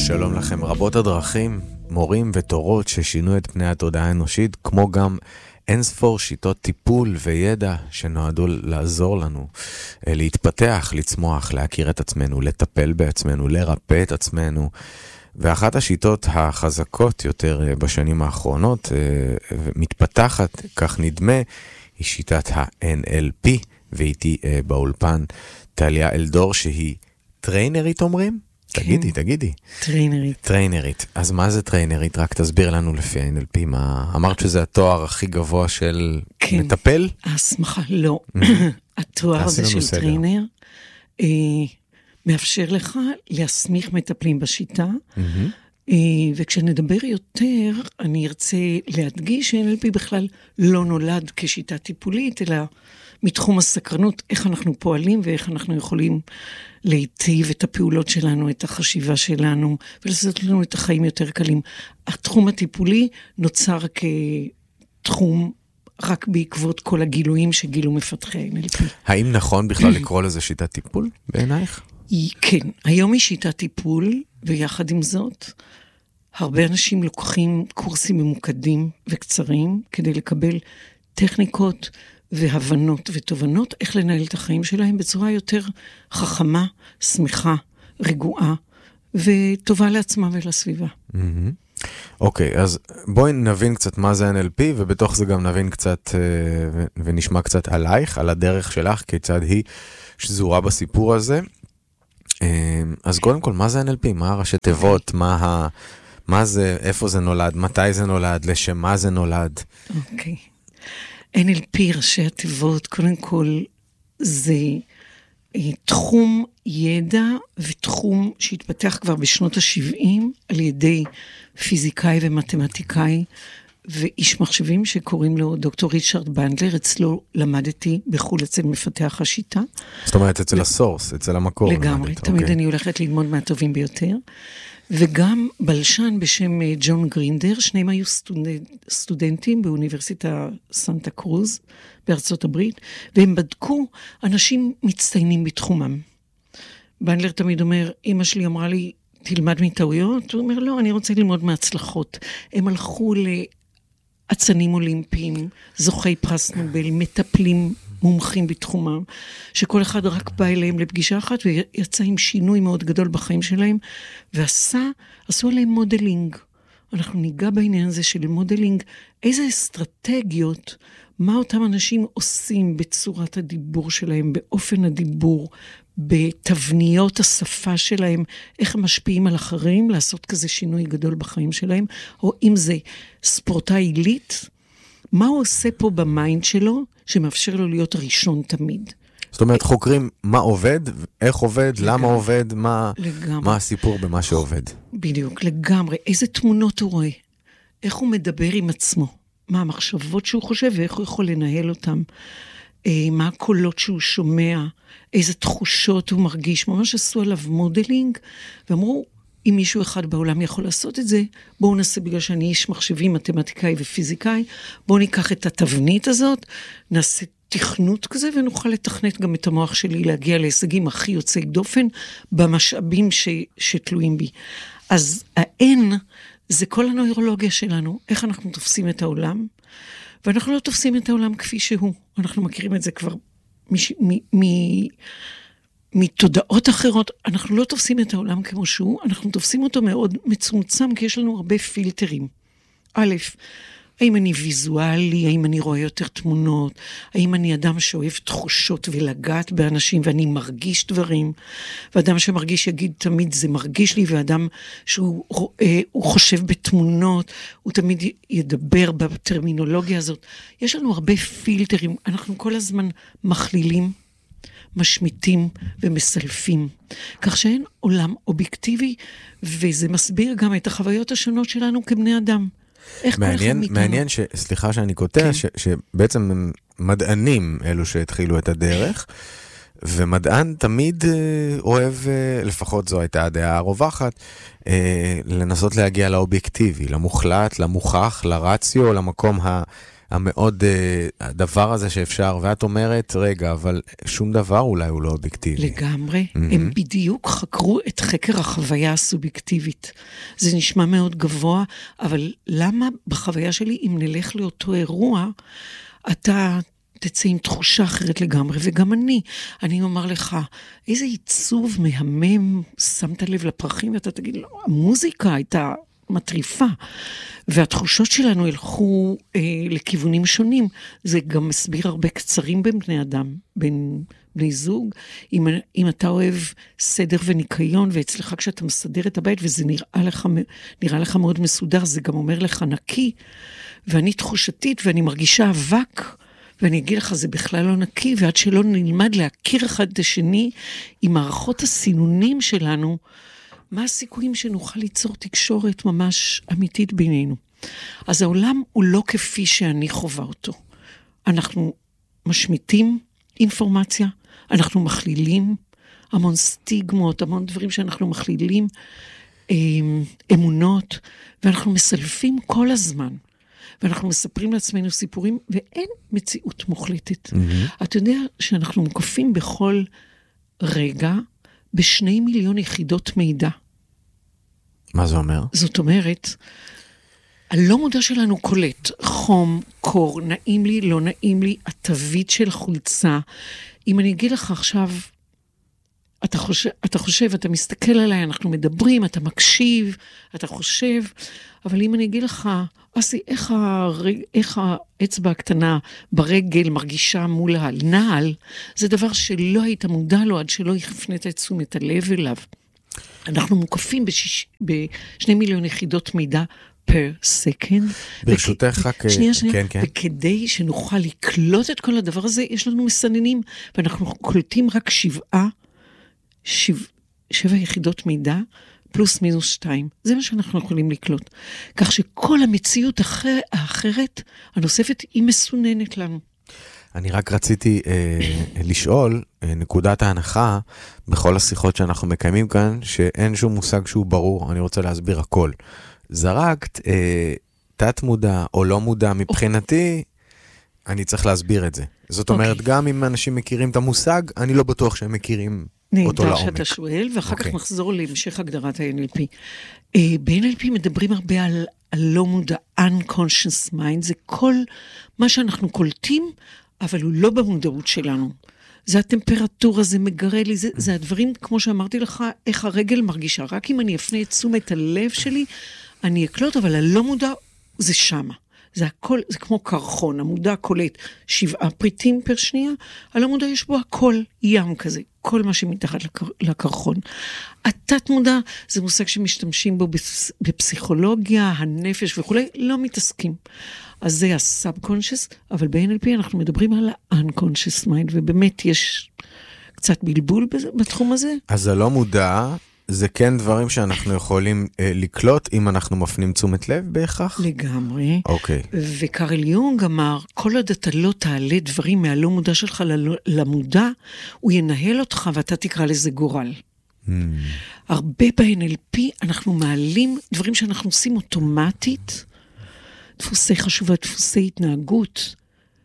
שלום לכם. רבות הדרכים, מורים ותורות ששינו את פני התודעה האנושית, כמו גם אין ספור שיטות טיפול וידע שנועדו לעזור לנו להתפתח, לצמוח, להכיר את עצמנו, לטפל בעצמנו, לרפא את עצמנו. ואחת השיטות החזקות יותר בשנים האחרונות, מתפתחת, כך נדמה, היא שיטת ה-NLP, ואיתי באולפן טליה אלדור, שהיא טריינרית אומרים? תגידי, תגידי. טריינרית. טריינרית. אז מה זה טריינרית? רק תסביר לנו לפי ה-NLP. אמרת שזה התואר הכי גבוה של מטפל? הסמכה, לא. התואר הזה של טריינר מאפשר לך להסמיך מטפלים בשיטה, וכשנדבר יותר, אני ארצה להדגיש ש-NLP בכלל לא נולד כשיטה טיפולית, אלא מתחום הסקרנות, איך אנחנו פועלים ואיך אנחנו יכולים להיטיב את הפעולות שלנו, את החשיבה שלנו, ולעשות לנו את החיים יותר קלים. התחום הטיפולי נוצר כתחום רק בעקבות כל הגילויים שגילו מפתחי NLP. האם נכון בכלל לקרוא לזה שיטת טיפול בעינייך? כן, היום היא שיטת טיפול, ויחד עם זאת, הרבה אנשים לוקחים קורסים ממוקדים וקצרים, כדי לקבל טכניקות והבנות ותובנות, איך לנהל את החיים שלהם בצורה יותר חכמה, שמחה, רגועה, וטובה לעצמה ולסביבה. אוקיי, אז בואי נבין קצת מה זה NLP, ובתוך זה גם נבין קצת, ונשמע קצת עלייך, על הדרך שלך, כיצד היא שזורה בסיפור הזה. אז קודם כל, מה זה NLP? מה הראשי תיבות? מה זה, איפה זה נולד? מתי זה נולד? לשם מה זה נולד? אוקיי. NLP, ראשי התיבות, קודם כל, זה תחום ידע ותחום שהתפתח כבר בשנות ה-70 על ידי פיזיקאי ומתמטיקאי ואיש מחשבים שקוראים לו דוקטור ריצ'רד בנדלר. אצלו למדתי בחול אצל מפתח השיטה. זאת אומרת, אצל הסורס, אצל המקור. לגמרי, תמיד אני הולכת ללמוד מהטובים ביותר. וגם בלשן בשם ג'ון גרינדר, שניהם היו סטודנטים באוניברסיטה סנטה קרוז בארצות הברית, והם בדקו אנשים מצטיינים בתחומם. בנדלר תמיד אומר, אמא שלי אמרה לי, תלמד מטעויות, הוא אומר, לא, אני רוצה ללמוד מהצלחות. הם הלכו לעצנים אולימפיים, זוכי פרס נובל, מטפלים מומחים בתחומם, שכל אחד רק בא אליהם לפגישה אחת, ויצא עם שינוי מאוד גדול בחיים שלהם, ועשו עליהם מודלינג. אנחנו ניגע בעניין הזה של מודלינג, איזה אסטרטגיות, מה אותם אנשים עושים בצורת הדיבור שלהם, באופן הדיבור, בתבניות השפה שלהם, איך הם משפיעים על אחרים, לעשות כזה שינוי גדול בחיים שלהם, או אם זה ספורטאי עילית, מה הוא עושה פה במיינד שלו, שמאפשר לו להיות הראשון תמיד. זאת אומרת, חוקרים מה עובד, איך עובד, למה עובד, מה הסיפור במה שעובד. בדיוק, לגמרי. איזה תמונות הוא רואה, איך הוא מדבר עם עצמו, מה המחשבות שהוא חושב, ואיך הוא יכול לנהל אותם, מה הקולות שהוא שומע, איזה תחושות הוא מרגיש. ממש עשו עליו מודלינג, ואמרו, אם מישהו אחד בעולם יכול לעשות את זה, בואו נעשה, בגלל שאני איש מחשבים, מתמטיקאי ופיזיקאי, בואו ניקח את התבנית הזאת, נעשה תכנות כזה, ונוכל לתכנת גם את המוח שלי, להגיע להישגים הכי יוצאי דופן, במשאבים שתלויים בי. אז ה-N זה כל הנוירולוגיה שלנו, איך אנחנו תופסים את העולם, ואנחנו לא תופסים את העולם כפי שהוא. אנחנו מכירים את זה כבר מתודעות אחרות, אנחנו לא תופסים את העולם כמו שהוא, אנחנו תופסים אותו מאוד מצומצם, כי יש לנו הרבה פילטרים. א', האם אני ויזואלי, האם אני רואה יותר תמונות, האם אני אדם שאוהב תחושות ולגעת באנשים, ואני מרגיש דברים, ואדם שמרגיש יגיד תמיד זה מרגיש לי, ואדם שהוא רואה, הוא חושב בתמונות, הוא תמיד ידבר בטרמינולוגיה הזאת. יש לנו הרבה פילטרים, אנחנו כל הזמן מכלילים, משמיטים ומסלפים, כך שאין עולם אובייקטיבי, וזה מסביר גם את החוויות השונות שלנו כבני אדם. מעניין סליחה שאני קוטע, שבעצם הם מדענים אלו שהתחילו את הדרך, ומדען תמיד אוהב, לפחות זו הייתה הדעה הרווחת, לנסות להגיע לאובייקטיבי, למוחלט, למוכח, לרציו, למקום המאוד, הדבר הזה שאפשר, ואת אומרת, רגע, אבל שום דבר אולי הוא לא אובייקטיבי. לגמרי. הם בדיוק חקרו את חקר החוויה הסובייקטיבית. זה נשמע מאוד גבוה, אבל למה בחוויה שלי, אם נלך לאותו אירוע, אתה תצא עם תחושה אחרת לגמרי, וגם אני אומר לך, איזה עיצוב מהמם, שמת לב לפרחים, ואתה תגיד, לא, המוזיקה הייתה מטריפה, והתחושות שלנו הלכו לכיוונים שונים. זה גם מסביר הרבה קצרים בין בני אדם, בין בני זוג. אם אתה אוהב סדר וניקיון, ואצלך כשאתה מסדר את הבית, וזה נראה לך מאוד מסודר, זה גם אומר לך נקי, ואני תחושתית, ואני מרגישה אבק, ואני אגיד לך, זה בכלל לא נקי, ועד שלא נלמד להכיר אחד את השני, עם מערכות הסינונים שלנו, מה הסיכויים שנוכל ליצור תקשורת ממש אמיתית בינינו? אז העולם הוא לא כפי שאני חובה אותו. אנחנו משמיטים אינפורמציה, אנחנו מכלילים, המון סטיגמות, המון דברים שאנחנו מכלילים, אמונות, ואנחנו מסלפים כל הזמן. ואנחנו מספרים לעצמנו סיפורים, ואין מציאות מוחלטת. אתה יודע שאנחנו מוקפים בכל רגע, ב2 מיליון יחידות מידע. מה זה אומר? זאת אומרת, הלא מודע שלנו קולט, חום, קור, נעים לי, לא נעים לי, התווית של חולצה. אם אני אגיד לך עכשיו, אתה חושב, אתה מסתכל עליי, אנחנו מדברים, אתה מקשיב, אתה חושב, אבל אם אני אגיד לך, אסי, איך האצבע הקטנה ברגל מרגישה מול הנעל, זה דבר שלא היית מודע לו עד שלא הפנית את תשומת הלב אליו. אנחנו מוקפים ב2 מיליון יחידות מידע פר סקנד. ברשותך רק... שנייה. כן, כן. וכדי שנוכל לקלוט את כל הדבר הזה, יש לנו מסננים, ואנחנו קולטים רק 7 יחידות מידע, פלוס מינוס 2. זה מה שאנחנו יכולים לקלוט. כך שכל המציאות האחרת, הנוספת, היא מסוננת לנו. אני רק רציתי לשאול, נקודת ההנחה, בכל השיחות שאנחנו מקיימים כאן, שאין שום מושג שהוא ברור, אני רוצה להסביר הכל. זרקת, תת מודע או לא מודע, מבחינתי, אני צריך להסביר את זה. זאת אומרת, גם אם אנשים מכירים את המושג, אני לא בטוח שהם מכירים אותו לעומק. נהדר שאתה שואל, ואחר כך נחזור להמשך הגדרת ה-NLP. ב-NLP מדברים הרבה על לא מודע, unconscious mind, זה כל מה שאנחנו קולטים, אבל הוא לא במודעות שלנו. זה הטמפרטורה, זה מגרה לי, זה הדברים, כמו שאמרתי לך, איך הרגל מרגישה. רק אם אני אפנה את תשומת הלב שלי, אני אקלוט, אבל הלא מודע זה שמה. זה הכל, זה כמו קרחון, המודע קולט 7 פריטים פר שנייה, הלא מודע יש בו הכל ים כזה, כל מה שמתחת לקרחון. התת מודע זה מושג שמשתמשים בו בפסיכולוגיה, הנפש וכו', לא מתעסקים. אז זה הסאב-קונשס, אבל ב-NLP אנחנו מדברים על ה-unconscious mind, ובאמת יש קצת בלבול בתחום הזה. אז הלא מודע, זה כן דברים שאנחנו יכולים לקלוט, אם אנחנו מפנים תשומת לב בהכרח? לגמרי. אוקיי. וקארל יונג אמר, כל עוד אתה לא תעלה דברים מהלא מודע שלך למודע, הוא ינהל אותך ואתה תקרא לזה גורל. הרבה ב-NLP אנחנו מעלים דברים שאנחנו עושים אוטומטית, דפוסי חשובה, דפוסי התנהגות,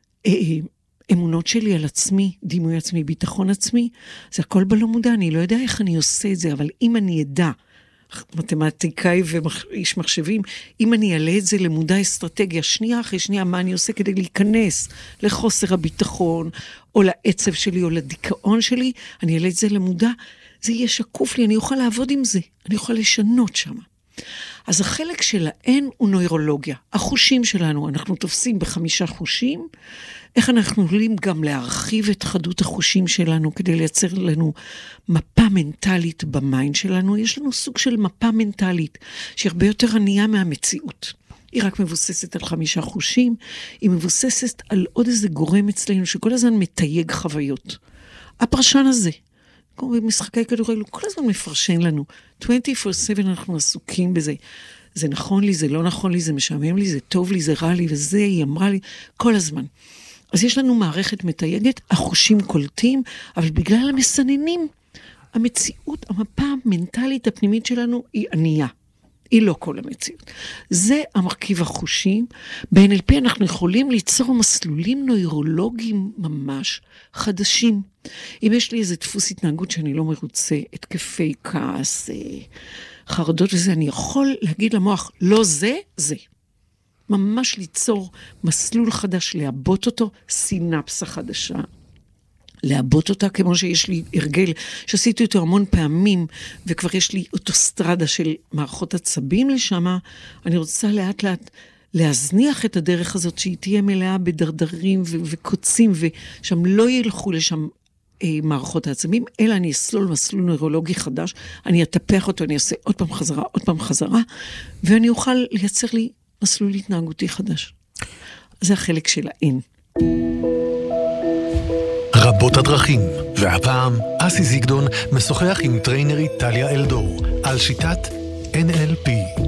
אמונות שלי על עצמי, דימוי עצמי, ביטחון עצמי, זה הכל בלא מודע, אני לא יודע איך אני עושה את זה, אבל אם אני אדע, מתמטיקאי ואיש מחשבים, אם אני אעלה את זה למודע אסטרטגיה, שנייה אחרי שנייה, מה אני עושה כדי להיכנס לחוסר הביטחון, או לעצב שלי, או לדיכאון שלי, אני אעלה את זה למודע, זה יהיה שקוף לי, אני אוכל לעבוד עם זה, אני אוכל לשנות שם. אז החלק שלהן הוא נוירולוגיה. החושים שלנו, אנחנו תופסים ב5 חושים, איך אנחנו יכולים גם להרחיב את חדות החושים שלנו, כדי לייצר לנו מפה מנטלית במיינד שלנו. יש לנו סוג של מפה מנטלית, שהיא הרבה יותר ענייה מהמציאות. היא רק מבוססת על 5 חושים, היא מבוססת על עוד איזה גורם אצלנו, שכל הזמן מתייג חוויות. הפרשן הזה, כמו במשחקי כדורגל, הוא כל הזמן מפרשן לנו. 24/7 אנחנו עסוקים בזה. זה נכון לי, זה לא נכון לי, זה משעמם לי, זה טוב לי, זה רע לי, וזה, היא אמרה לי, כל הזמן. אז יש לנו מערכת מתייגת, החושים קולטים, אבל בגלל המסננים, המציאות, המפה המנטלית הפנימית שלנו היא ענייה. היא לא כל המציאות. זה המרכיב החושי. ב-NLP אנחנו יכולים ליצור מסלולים נוירולוגיים ממש חדשים. אם יש לי איזה דפוס התנהגות שאני לא מרוצה, התקפי כעס, חרדות וזה, אני יכול להגיד למוח, לא זה, זה. ממש ליצור מסלול חדש, לעבות אותו, סינפסה חדשה. לעבות אותה כמו שיש לי הרגל, שעשיתי אותו המון פעמים, וכבר יש לי אוטוסטרדה של מערכות עצבים לשם, אני רוצה לאט לאט להזניח את הדרך הזאת, שהיא תהיה מלאה בדרדרים וקוצים, ושם לא ילכו לשם מערכות העצבים, אלא אני אסלול מסלול נוירולוגי חדש, אני אטפח אותו, אני אעשה עוד פעם חזרה, ואני אוכל לייצר לי מסלול התנהגותי חדש. זה החלק של ה-N. רבות הדרכים, והפעם אסי זיגדון משוחח עם טריינרית טליה אלדור על שיטת NLP.